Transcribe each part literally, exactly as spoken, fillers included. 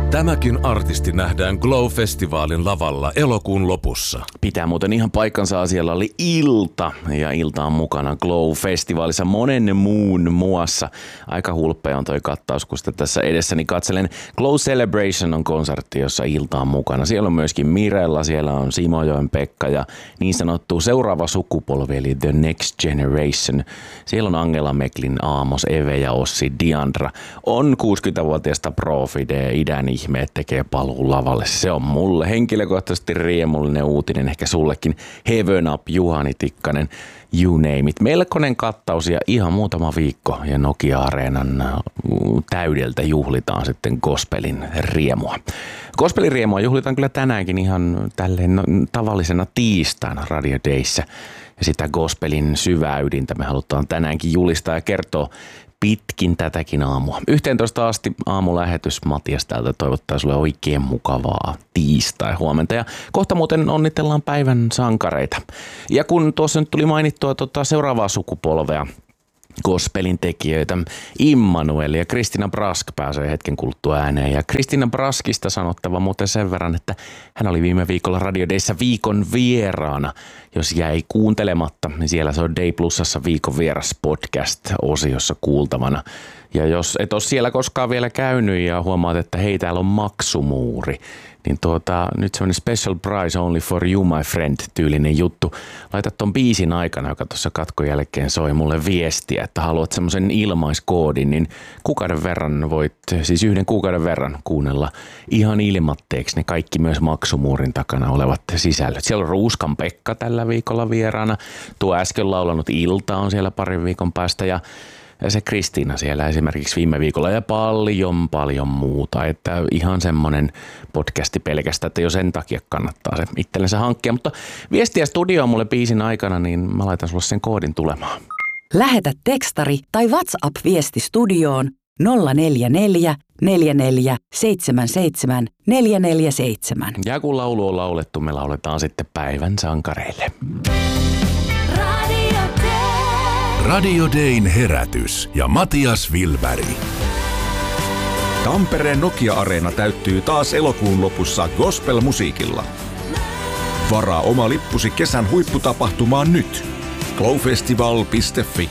Tämäkin artisti nähdään Glow-festivaalin lavalla elokuun lopussa. Pitää muuten ihan paikkansa, asialla oli ilta ja ilta on mukana Glow-festivaalissa monen muun muassa. Aika hulppea on toi kattaus, kun sitä tässä edessäni katselen. Glow Celebration on konsertti, jossa ilta on mukana. Siellä on myöskin Mirella, siellä on Simojoen Pekka ja niin sanottu seuraava sukupolvi eli The Next Generation. Siellä on Angela Meklin, Aamos, Eve ja Ossi, Diandra. On kuusikymmentävuotiaista Profide, idän ihmeet tekee paluun lavalle. Se on mulle henkilökohtaisesti riemullinen uutinen, ehkä sullekin. Heaven Up, Juhani Tikkanen, you name it. Melkoinen kattaus ja ihan muutama viikko ja Nokia-areenan täydeltä juhlitaan sitten gospelin riemua. Gospelin riemua juhlitaan kyllä tänäänkin ihan tälleen no, tavallisena tiistaina Radio Dayssä. Ja sitä gospelin syvää ydintä me halutaan tänäänkin julistaa ja kertoa pitkin tätäkin aamua. yhteentoista asti aamulähetys. Matias täältä toivottaa sulle oikein mukavaa tiistai huomenta. Ja kohta muuten onnitellaan päivän sankareita. Ja kun tuossa nyt tuli mainittua tota seuraavaa sukupolvea, gospelin tekijöitä, Immanuel ja Kristina Brask pääsee hetken kuluttua ääneen. Ja Kristina Braskista sanottava muuten sen verran, että hän oli viime viikolla Radio Dayssä viikon vieraana. Jos jäi kuuntelematta, niin siellä se on Day Plusassa viikon vieras podcast-osiossa kuultavana. Ja jos et ole siellä koskaan vielä käynyt ja huomaat, että hei, täällä on maksumuuri, niin tuota, nyt semmoinen special price only for you, my friend, tyylinen juttu. Laita ton biisin aikana, joka tuossa katkon jälkeen soi mulle viestiä, että haluat semmoisen ilmaiskoodin, niin kuukauden verran voit, siis yhden kuukauden verran kuunnella ihan ilmatteeksi ne kaikki myös maksumuurin takana olevat sisällöt. Siellä on Ruuskan Pekka tällä viikolla vieraana, tuo äsken laulanut Ilta on siellä parin viikon päästä ja Ja se Kristiina siellä esimerkiksi viime viikolla ja paljon paljon muuta, että ihan semmoinen podcasti pelkästään, että jo sen takia kannattaa se itsellensä hankkia. Mutta viestiä studioon mulle biisin aikana, niin mä laitan sulle sen koodin tulemaan. Lähetä tekstari tai WhatsApp-viesti studioon nolla neljä neljä neljä neljä seitsemän seitsemän neljä neljä seitsemän. Ja kun laulu on laulettu, me lauletaan sitten päivän sankareille. Radio Dayn herätys ja Matias Wilberg. Tampereen Nokia-areena täyttyy taas elokuun lopussa gospel-musiikilla. Varaa oma lippusi kesän huipputapahtumaan nyt. glowfestival piste fi.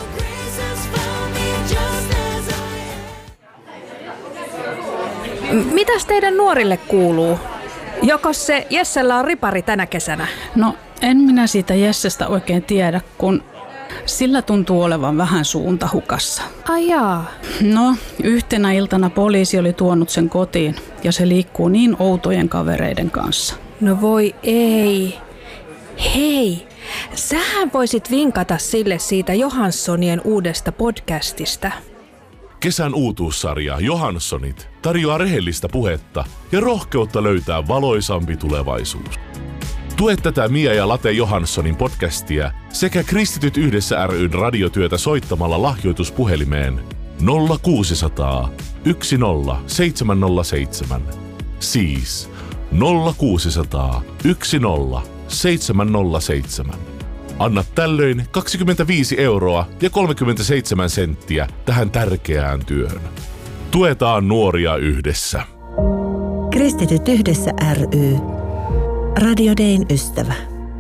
Mitäs teidän nuorille kuuluu? Jokos se Jessellä on ripari tänä kesänä? No, en minä siitä Jessestä oikein tiedä, kun sillä tuntuu olevan vähän suunta hukassa. Ai jaa. No, yhtenä iltana poliisi oli tuonut sen kotiin ja se liikkuu niin outojen kavereiden kanssa. No voi ei. Hei, sähän voisit vinkata sille siitä Johanssonien uudesta podcastista. Kesän uutuussarja Johanssonit tarjoaa rehellistä puhetta ja rohkeutta löytää valoisampi tulevaisuus. Tue tätä Mia ja Late Johanssonin podcastia sekä Kristityt yhdessä ry:n radiotyötä soittamalla lahjoituspuhelimeen nolla kuusisataa yksi nolla seitsemän nolla seitsemän. Siis nolla kuusisataa yksi nolla seitsemän nolla seitsemän. Anna tällöin kaksikymmentäviisi euroa ja kolmekymmentäseitsemän senttiä tähän tärkeään työhön. Tuetaan nuoria yhdessä. Kristityt yhdessä ry. Radio Dayn ystävä.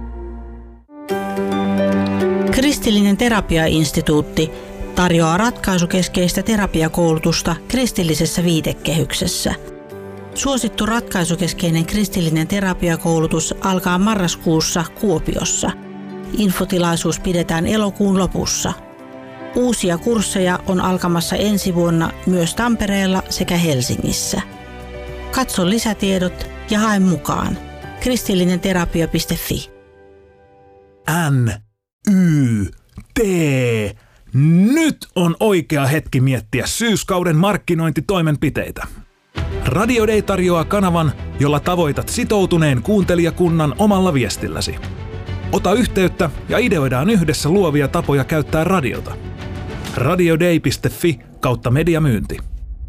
Kristillinen terapiainstituutti tarjoaa ratkaisukeskeistä terapiakoulutusta kristillisessä viitekehyksessä. Suosittu ratkaisukeskeinen kristillinen terapiakoulutus alkaa marraskuussa Kuopiossa. Infotilaisuus pidetään elokuun lopussa. Uusia kursseja on alkamassa ensi vuonna myös Tampereella sekä Helsingissä. Katso lisätiedot ja hae mukaan. kristillinen terapia piste fi. N, Y, T. Nyt on oikea hetki miettiä syyskauden markkinointitoimenpiteitä. Radio Day tarjoaa kanavan, jolla tavoitat sitoutuneen kuuntelijakunnan omalla viestilläsi. Ota yhteyttä ja ideoidaan yhdessä luovia tapoja käyttää radiota. radioday piste fi kautta mediamyynti.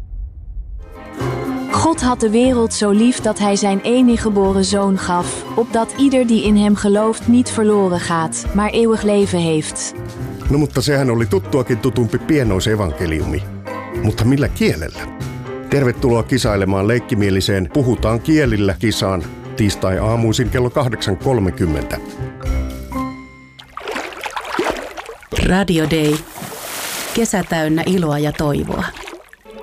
God had de wereld zo lief dat hij zijn enige geboren zoon gaf, opdat ieder die in hem gelooft niet verloren gaat, maar eeuwig leven heeft. No mutta sehän oli tuttuakin tutumpi pienoisevankeliumi. Mutta millä kielellä? Tervetuloa kisailemaan leikkimieliseen Puhutaan kielillä -kisaan tiistai-aamuisin kello kahdeksan kolmekymmentä. Radio Day. Kesä täynnä iloa ja toivoa.